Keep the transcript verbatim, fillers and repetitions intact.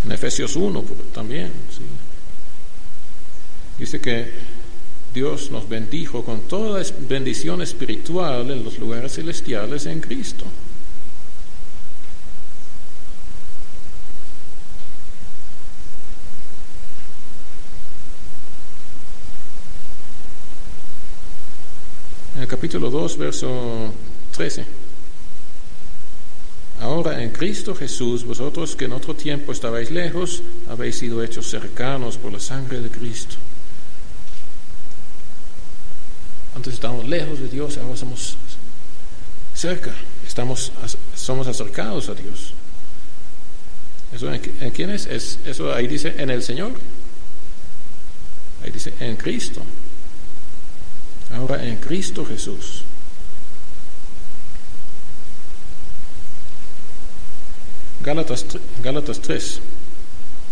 En Efesios uno también, sí. Dice que Dios nos bendijo con toda bendición espiritual en los lugares celestiales en Cristo. En el capítulo dos, verso trece. Ahora en Cristo Jesús, vosotros que en otro tiempo estabais lejos, habéis sido hechos cercanos por la sangre de Cristo. Antes estábamos lejos de Dios, ahora somos cerca, estamos, somos acercados a Dios. ¿Eso en, en quién es? es? Eso ahí dice en el Señor. Ahí dice en Cristo. Ahora en Cristo Jesús. Gálatas, Gálatas tres.